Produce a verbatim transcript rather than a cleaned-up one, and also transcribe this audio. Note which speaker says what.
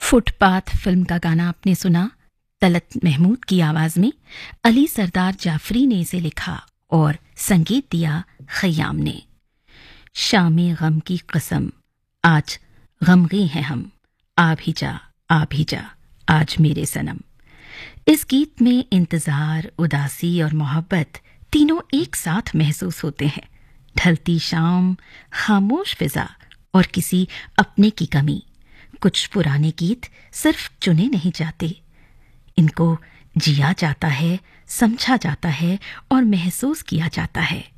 Speaker 1: Footpath film का गाना आपने सुना। तलत महमूद की आवाज में अली सरदार जाफरी ने इसे लिखा और संगीत दिया खयाम ने। शामी गम की कसम, आज गमगी हैं हम, आ भी जा आ भी जा आज मेरे सनम। इस गीत में इंतजार, उदासी और मोहब्बत तीनों एक साथ महसूस होते हैं। ढलती शाम, खामोश फिजा और किसी अपने की कमी। कुछ पुराने गीत सिर्फ चुने नहीं जाते, इनको जिया जाता है, समझा जाता है और महसूस किया जाता है।